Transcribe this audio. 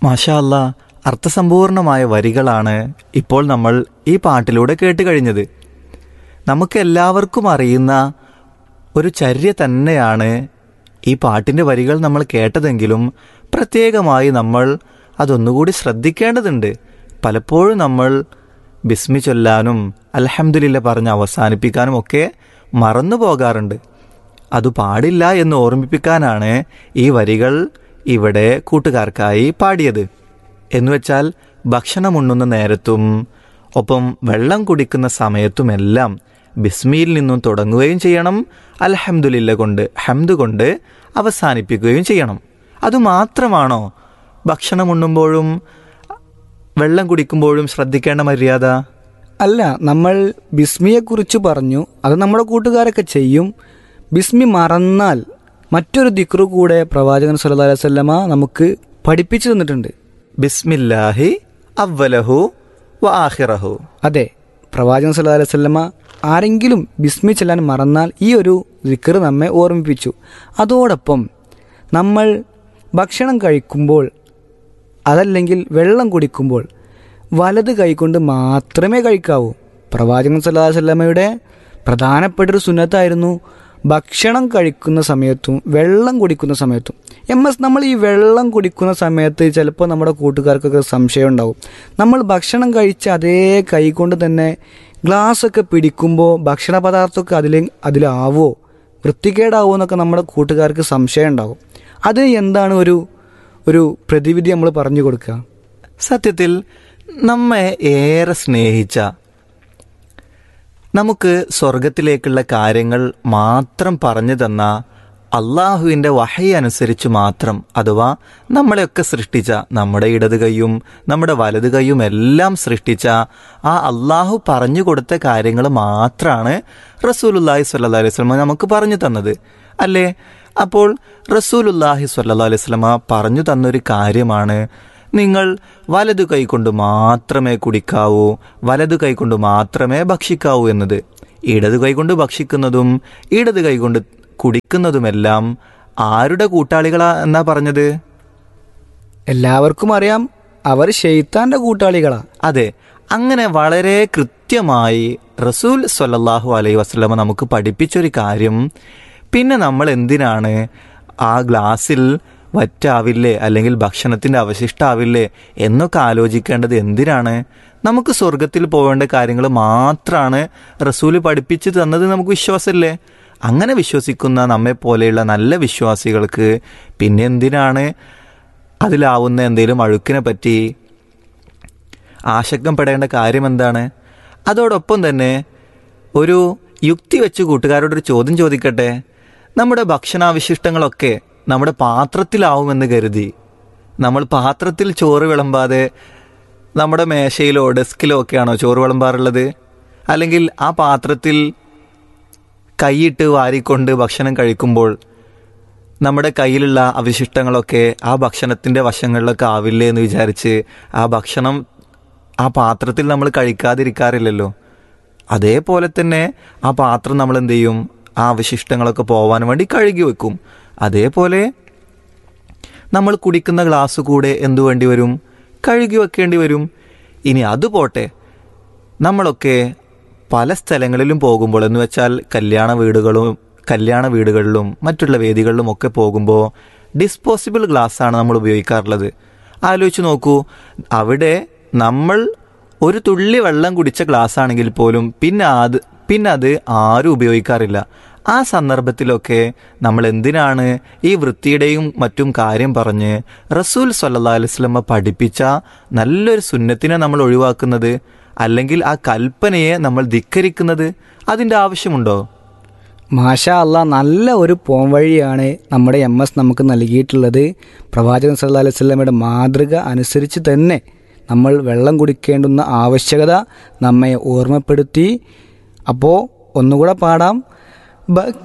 മാഷാ അല്ലാ, അർത്ഥസമ്പൂർണമായ വരികളാണ് ഇപ്പോൾ നമ്മൾ ഈ പാട്ടിലൂടെ കേട്ട് കഴിഞ്ഞത്. നമുക്കെല്ലാവർക്കും അറിയുന്ന ഒരു ചര്യ തന്നെയാണ് ഈ പാട്ടിൻ്റെ വരികൾ നമ്മൾ കേട്ടതെങ്കിലും പ്രത്യേകമായി നമ്മൾ അതൊന്നുകൂടി ശ്രദ്ധിക്കേണ്ടതുണ്ട്. പലപ്പോഴും നമ്മൾ ബിസ്മി ചൊല്ലാനും അൽഹംദുലില്ല പറഞ്ഞ് അവസാനിപ്പിക്കാനും ഒക്കെ മറന്നു പോകാറുണ്ട്. അത് പാടില്ല എന്ന് ഓർമ്മിപ്പിക്കാനാണ് ഈ വരികൾ ഇവിടെ കൂട്ടുകാർക്കായി പാടിയത്. എന്നുവെച്ചാൽ ഭക്ഷണമുണ്ണുന്ന നേരത്തും ഒപ്പം വെള്ളം കുടിക്കുന്ന സമയത്തുമെല്ലാം ബിസ്മിയിൽ നിന്നും തുടങ്ങുകയും ചെയ്യണം, അൽഹംദുലില്ല കൊണ്ട് ഹംദ് കൊണ്ട് അവസാനിപ്പിക്കുകയും ചെയ്യണം. അതുമാത്രമാണോ ഭക്ഷണമുണ്ണുമ്പോഴും വെള്ളം കുടിക്കുമ്പോഴും ശ്രദ്ധിക്കേണ്ട മര്യാദ? അല്ല, നമ്മൾ ബിസ്മിയെക്കുറിച്ച് പറഞ്ഞു, അത് നമ്മുടെ കൂട്ടുകാരൊക്കെ ചെയ്യും. ബിസ്മി മറന്നാൽ മറ്റൊരു ദിക്റ് കൂടെ പ്രവാചകൻ സല്ലല്ലാഹു അലൈഹി വസല്ലമ നമുക്ക് പഠിപ്പിച്ചു തന്നിട്ടുണ്ട്. ബിസ്മില്ലാഹി അവ്വലഹു വ ആഖിറഹു. അതെ, പ്രവാചകൻ സല്ലല്ലാഹു അലൈഹി വസല്ലമ ആരെങ്കിലും ബിസ്മി ചൊല്ലാൻ മറന്നാൽ ഈ ഒരു ദിക്റ് നമ്മെ ഓർമ്മിപ്പിച്ചു. അതോടൊപ്പം നമ്മൾ ഭക്ഷണം കഴിക്കുമ്പോൾ അതല്ലെങ്കിൽ വെള്ളം കുടിക്കുമ്പോൾ വലത് കൈകൊണ്ട് മാത്രമേ കഴിക്കാവൂ. പ്രവാചകൻ സല്ലല്ലാഹു അലൈഹി വസല്ലമയുടെ പ്രധാനപ്പെട്ടൊരു സുന്നത്തായിരുന്നു ഭക്ഷണം കഴിക്കുന്ന സമയത്തും വെള്ളം കുടിക്കുന്ന സമയത്തും. നമ്മൾ ഈ വെള്ളം കുടിക്കുന്ന സമയത്ത് ചിലപ്പോൾ നമ്മുടെ കൂട്ടുകാർക്കൊക്കെ സംശയം ഉണ്ടാവും. നമ്മൾ ഭക്ഷണം കഴിച്ച അതേ കൈ കൊണ്ട് തന്നെ ഗ്ലാസ്സൊക്കെ പിടിക്കുമ്പോൾ ഭക്ഷണ പദാർത്ഥമൊക്കെ അതിലാവോ, വൃത്തികേടാവോ എന്നൊക്കെ നമ്മുടെ കൂട്ടുകാർക്ക് സംശയം ഉണ്ടാകും. അത് എന്താണ് ഒരു പ്രതിവിധി നമ്മൾ പറഞ്ഞു കൊടുക്കുക? സത്യത്തിൽ നമ്മെ ഏറെ സ്നേഹിച്ച, നമുക്ക് സ്വർഗത്തിലേക്കുള്ള കാര്യങ്ങൾ മാത്രം പറഞ്ഞു തന്ന അള്ളാഹുവിൻ്റെ വഹി അനുസരിച്ച് മാത്രം, അഥവാ നമ്മളെയൊക്കെ സൃഷ്ടിച്ച, നമ്മുടെ ഇടത് കൈയും നമ്മുടെ വലത് കൈയും എല്ലാം സൃഷ്ടിച്ച ആ അള്ളാഹു പറഞ്ഞു കൊടുത്ത കാര്യങ്ങൾ മാത്രമാണ് റസൂലുള്ളാഹി സ്വല്ലല്ലാഹി അലൈഹി വസല്ലമ നമുക്ക് പറഞ്ഞു തന്നത്, അല്ലേ? അപ്പോൾ റസൂലുള്ളാഹി സ്വല്ലല്ലാഹി അലൈഹി വസല്ലമ പറഞ്ഞു തന്നൊരു കാര്യമാണ്, നിങ്ങൾ വലതു കൈ കൊണ്ട് മാത്രമേ കുടിക്കാവൂ, വലതു കൈ കൊണ്ട് മാത്രമേ ഭക്ഷിക്കാവൂ എന്നത്. ഇടതു കൈ കൊണ്ട് ഭക്ഷിക്കുന്നതും ഇടത് കൈ കൊണ്ട് കുടിക്കുന്നതുമെല്ലാം ആരുടെ കൂട്ടാളികളാ എന്നാ പറഞ്ഞത്? എല്ലാവർക്കും അറിയാം, അവർ ശൈത്താന്റെ കൂട്ടാളികളാ. അതെ, അങ്ങനെ വളരെ കൃത്യമായി റസൂൽ സ്വല്ലല്ലാഹു അലൈഹി വസല്ലമ നമുക്ക് പഠിപ്പിച്ചൊരു കാര്യം പിന്നെ നമ്മൾ എന്തിനാണ് ആ ഗ്ലാസ്സിൽ വറ്റാവില്ലേ അല്ലെങ്കിൽ ഭക്ഷണത്തിൻ്റെ അവശിഷ്ടാവില്ലേ എന്നൊക്കെ ആലോചിക്കേണ്ടത് എന്തിനാണ്? നമുക്ക് സ്വർഗത്തിൽ പോവേണ്ട കാര്യങ്ങൾ മാത്രമാണ് റസൂല് പഠിപ്പിച്ച് തന്നത് നമുക്ക് വിശ്വാസമില്ലേ? അങ്ങനെ വിശ്വസിക്കുന്ന നമ്മെപ്പോലെയുള്ള നല്ല വിശ്വാസികൾക്ക് പിന്നെ എന്തിനാണ് അതിലാവുന്ന എന്തെങ്കിലും അഴുക്കിനെ പറ്റി ആശങ്കപ്പെടേണ്ട കാര്യം എന്താണ്? അതോടൊപ്പം തന്നെ ഒരു യുക്തി വെച്ച് കൂട്ടുകാരോടൊരു ചോദ്യം ചോദിക്കട്ടെ. നമ്മുടെ ഭക്ഷണാവശിഷ്ടങ്ങളൊക്കെ നമ്മുടെ പാത്രത്തിലാവുമെന്ന് കരുതി നമ്മൾ പാത്രത്തിൽ ചോറ് വിളമ്പാതെ നമ്മുടെ മേശയിലോ ഡെസ്കിലോ ഒക്കെയാണോ ചോറ് വിളമ്പാറുള്ളത്? അല്ലെങ്കിൽ ആ പാത്രത്തിൽ കൈയിട്ട് വാരിക്കൊണ്ട് ഭക്ഷണം കഴിക്കുമ്പോൾ നമ്മുടെ കയ്യിലുള്ള അവശിഷ്ടങ്ങളൊക്കെ ആ ഭക്ഷണത്തിൻ്റെ വശങ്ങളിലൊക്കെ ആവില്ലേ എന്ന് വിചാരിച്ച് ആ ഭക്ഷണം ആ പാത്രത്തിൽ നമ്മൾ കഴിക്കാതിരിക്കാറില്ലല്ലോ. അതേപോലെ തന്നെ ആ പാത്രം നമ്മൾ എന്ത് ചെയ്യും? ആ അവശിഷ്ടങ്ങളൊക്കെ പോവാൻ വേണ്ടി കഴുകി വെക്കും. അതേപോലെ നമ്മൾ കുടിക്കുന്ന ഗ്ലാസ് കൂടെ എന്തു വേണ്ടി വരും? കഴുകി വെക്കേണ്ടി വരും. ഇനി അതുപോട്ടെ, നമ്മളൊക്കെ പല സ്ഥലങ്ങളിലും പോകുമ്പോൾ, എന്ന് വെച്ചാൽ കല്യാണ വീടുകളിലും മറ്റുള്ള വേദികളിലും ഒക്കെ പോകുമ്പോൾ ഡിസ്പോസിബിൾ ഗ്ലാസ്സാണ് നമ്മൾ ഉപയോഗിക്കാറുള്ളത്. ആലോചിച്ച് നോക്കൂ, അവിടെ നമ്മൾ ഒരു തുള്ളി വെള്ളം കുടിച്ച ഗ്ലാസ് ആണെങ്കിൽ പോലും പിന്നെ അത് ആരും ഉപയോഗിക്കാറില്ല. ആ സന്ദർഭത്തിലൊക്കെ നമ്മൾ എന്തിനാണ് ഈ വൃത്തിയുടെയും മറ്റും കാര്യം പറഞ്ഞ് റസൂൽ സ്വല്ലല്ലാഹു അലൈഹി വസല്ലമ പഠിപ്പിച്ച നല്ലൊരു സുന്നത്തിനെ നമ്മൾ ഒഴിവാക്കുന്നത്, അല്ലെങ്കിൽ ആ കൽപ്പനയെ നമ്മൾ ധിക്കരിക്കുന്നത്? അതിൻ്റെ ആവശ്യമുണ്ടോ? മാഷാ അല്ലാ, നല്ല ഒരു പോംവഴിയാണ് നമ്മുടെ നമുക്ക് നൽകിയിട്ടുള്ളത്. പ്രവാചകൻ സല്ലല്ലാഹു അലൈഹി വസല്ലമയുടെ മാതൃക അനുസരിച്ച് തന്നെ നമ്മൾ വെള്ളം കുടിക്കേണ്ടുന്ന ആവശ്യകത നമ്മെ ഓർമ്മപ്പെടുത്തി. അപ്പോൾ ഒന്നുകൂടെ പാടാം.